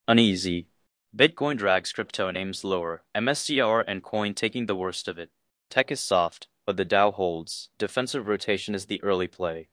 Uneasy. Bitcoin drags crypto names lower, MSTR and Coin taking the worst of it. Tech is soft, but the Dow holds. Defensive rotation is the early play.